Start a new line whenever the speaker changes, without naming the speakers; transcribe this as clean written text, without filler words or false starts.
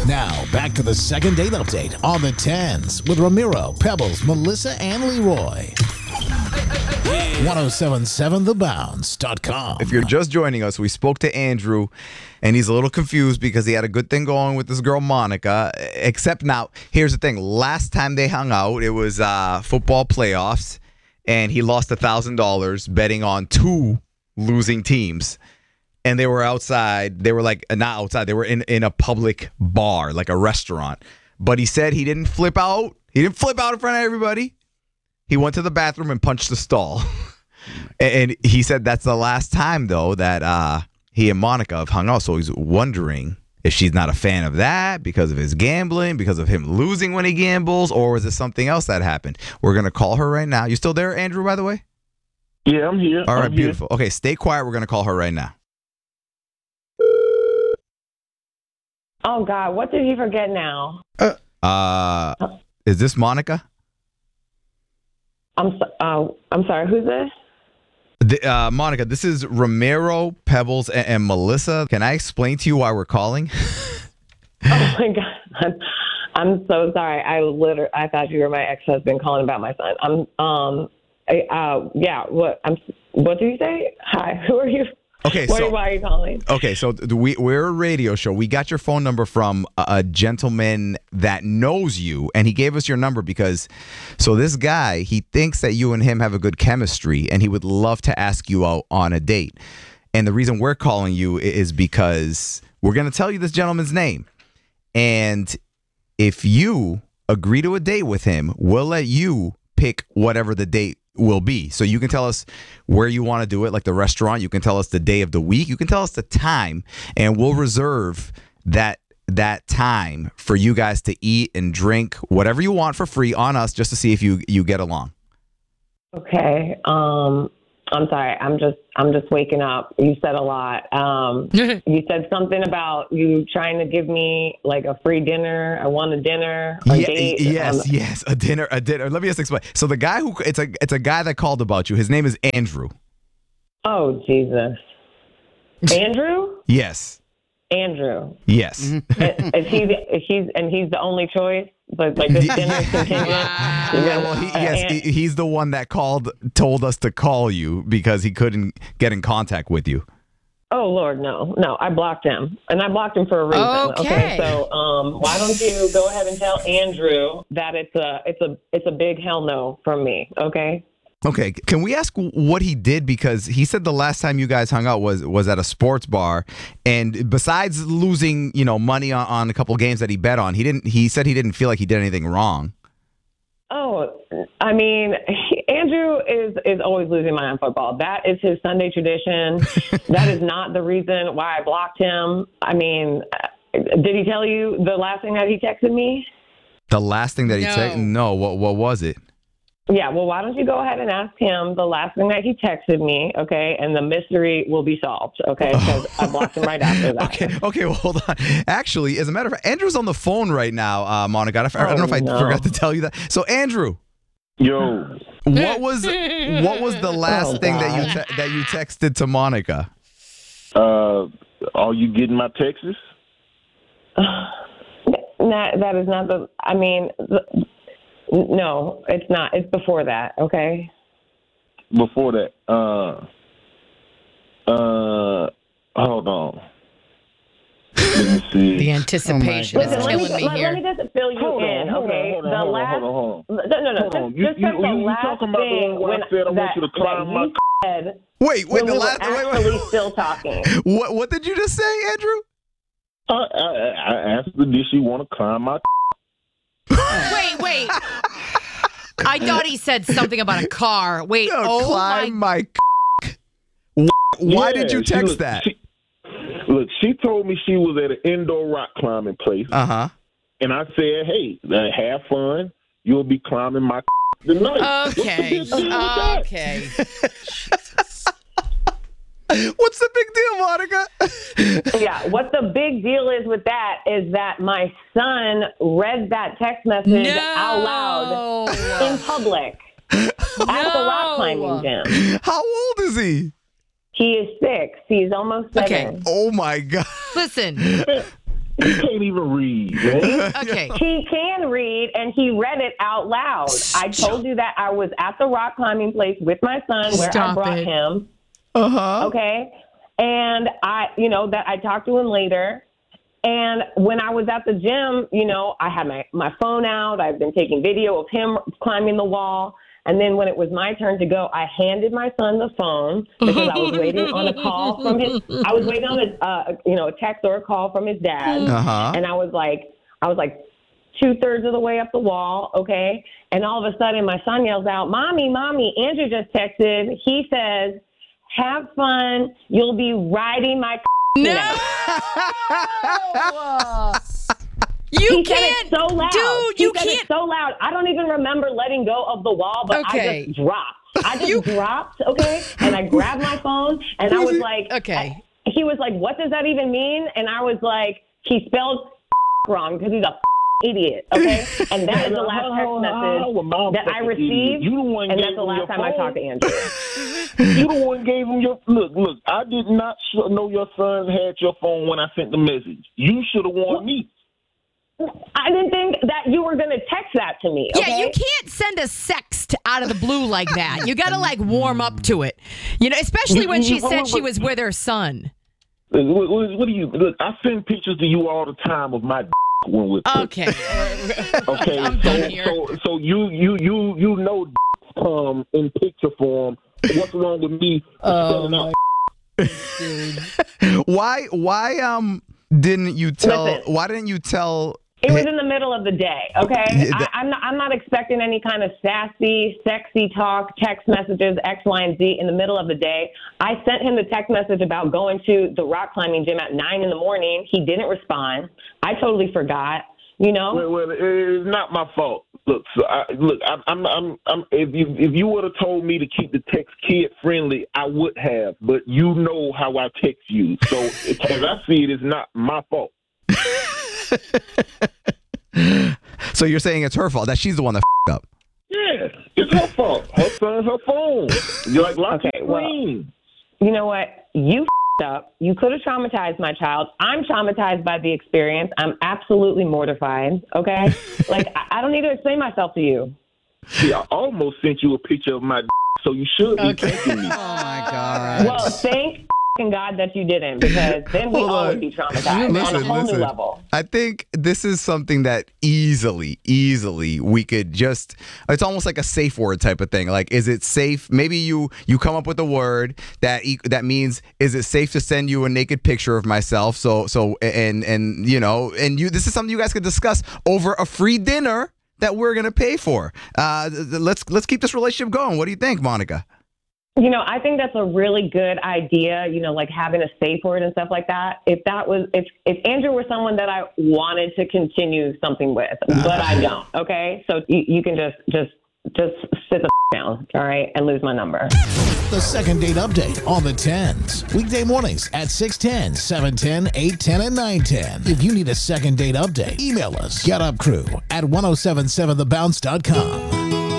Now, back to the second date update on the 10s with Ramiro, Pebbles, Melissa, and Leroy. 1077thebounce.com.
If you're just joining us, we spoke to Andrew, and he's a little confused because he had a good thing going with this girl, Monica. Except now, here's the thing. Last time they hung out, it was football playoffs, and he lost $1,000 betting on two losing teams. And they were outside. They were not outside. They were in a public bar, like a restaurant. But he said he didn't flip out. He didn't flip out in front of everybody. He went to the bathroom and punched the stall. And he said that's the last time, though, that he and Monica have hung out. So he's wondering if she's not a fan of that because of his gambling, because of him losing when he gambles, or was it something else that happened? We're going to call her right now. You still there, Andrew, by the way?
Yeah, I'm here.
All right,
I'm
beautiful. Here. Okay, stay quiet. We're going to call her right now.
Oh, God, what did he forget now?
Is this Monica?
I'm sorry, who's this?
Monica, this is Ramiro, Pebbles, and Melissa. Can I explain to you why we're calling?
Oh, my God. I'm so sorry. I thought you were my ex-husband calling about my son. What did you say? Hi, who are you?
Okay,
why are you calling?
Okay, so we're a radio show. We got your phone number from a gentleman that knows you, and he gave us your number because, so this guy, he thinks that you and him have a good chemistry, and he would love to ask you out on a date. And the reason we're calling you is because we're going to tell you this gentleman's name. And if you agree to a date with him, we'll let you pick whatever the date will be. So you can tell us where you want to do it, like the restaurant. You can tell us the day of the week. You can tell us the time, and we'll reserve that time for you guys to eat and drink whatever you want for free on us, just to see if you get along.
Okay. I'm sorry. I'm just waking up. You said a lot. You said something about you trying to give me like a free dinner. I want a dinner. Date.
Yes, a dinner. Let me just explain. So the guy it's a guy that called about you. His name is Andrew.
Oh, Jesus. Andrew?
Yes.
Andrew.
Yes.
Is he's the only choice? But like this dinner continues.
Yeah, well, he's the one that told us to call you because he couldn't get in contact with you.
Oh Lord, no, I blocked him, and I blocked him for a reason. Okay, so why don't you go ahead and tell Andrew that it's a big hell no from me? Okay.
Okay, can we ask what he did? Because he said the last time you guys hung out was at a sports bar, and besides losing, money on a couple games that he bet on, he said he didn't feel like he did anything wrong.
Oh, I mean, Andrew is always losing money on football. That is his Sunday tradition. That is not the reason why I blocked him. I mean, did he tell you the last thing that he texted me?
The last thing that he texted? No, what was it?
Yeah, well, why don't you go ahead and ask him the last thing that he texted me, okay? And the mystery will be solved, okay? Because I blocked him right after that.
Okay, well, hold on. Actually, as a matter of fact, Andrew's on the phone right now, Monica. I don't know if I forgot to tell you that. So, Andrew.
Yo.
What was the last thing that you texted to Monica?
Are you getting my texts?
That is not the. I mean. No, it's not. It's before that, okay?
Before that. Hold on. Let me see.
The anticipation is killing me here.
Let me just fill you in, okay?
Hold on.
No.
You talking about the one where I said I want you to climb my
said
Wait,
the last actually still talking.
What did you just say, Andrew?
I asked her, did she want to climb my
Wait. I thought he said something about a car. Wait,
climb my Why did you text that?
She told me she was at an indoor rock climbing place.
Uh-huh.
And I said, hey, have fun. You'll be climbing my tonight.
Okay. Okay.
What's the big deal, Monica?
Yeah, what the big deal is with that is that my son read that text message out loud in public at the rock climbing gym.
How old is he?
He is 6. He's almost 7.
Okay.
Oh, my God.
Listen.
He can't even read, man.
Okay.
He can read, and he read it out loud. I told you that I was at the rock climbing place with my son where I
Stop
brought
it.
him.
Uh-huh.
Okay. And that I talked to him later. And when I was at the gym, I had my phone out. I've been taking video of him climbing the wall. And then when it was my turn to go, I handed my son the phone because I was waiting on a call from his. I was waiting on a text or a call from his dad.
Uh-huh.
And I was like 2/3 of the way up the wall. Okay. And all of a sudden, my son yells out, "Mommy, Mommy! Andrew just texted. He says, 'Have fun. You'll be riding my.'"
No. You
He said
can't,
it so loud.
dude.
He
You
said
can't.
it so loud. I don't even remember letting go of the wall, but
Okay.
I just dropped. Dropped, okay? And I grabbed my phone, and I was like,
Okay.
he was like, "What does that even mean?" And I was like, he spelled wrong because he's a idiot, okay? And that is the last text message that I received,
You the one
and
gave
that's the
him
last
your
time I
phone.
talked to Andrew.
You the one gave him your look. I did not know your son had your phone when I sent the message. You should have warned me.
I didn't think that you were going to text that to me, okay?
Yeah, you can't send a sext out of the blue like that. You got to like warm up to it. Especially when she said she was with her son.
What do you look? I send pictures to you all the time of my when we're
Okay.
okay.
I'm done here.
So you know in picture form. What's wrong with me spelling out?
Why didn't you tell?
Listen.
Why didn't you tell?
It was in the middle of the day, okay? I'm not expecting any kind of sassy, sexy talk, text messages, X, Y, and Z in the middle of the day. I sent him the text message about going to the rock climbing gym at 9 in the morning. He didn't respond. I totally forgot,
Well, it's not my fault. Look, I'm if you would have told me to keep the text kid friendly, I would have. But you know how I text you, so as I see it, it's not my fault.
So you're saying it's her fault that she's the one that f***ed up?
Yeah, it's her fault. Her son's her phone. You're like, lock
Okay,
your
well-
screen.
You know what? You f***ed up. You could have traumatized my child. I'm traumatized by the experience. I'm absolutely mortified, okay? I don't need to explain myself to you.
See, I almost sent you a picture of my so you should be thanking me.
Oh my god!
Well, thank God that you didn't, because then we
Hold
all
on.
would be traumatized on a whole new level.
I think this is something that easily we could just, it's almost like a safe word type of thing. Like, is it safe? Maybe you come up with a word that means, is it safe to send you a naked picture of myself? So this is something you guys could discuss over a free dinner that we're going to pay for. Let's keep this relationship going. What do you think, Monica?
I think that's a really good idea, like having a safe word and stuff like that. If Andrew were someone that I wanted to continue something with, but I don't, okay? So you can just sit the down, all right, and lose my number.
The second date update on the 10s. Weekday mornings at 6:10, 7:10, 8:10, and 9:10. If you need a second date update, email us, getupcrew@1077thebounce.com.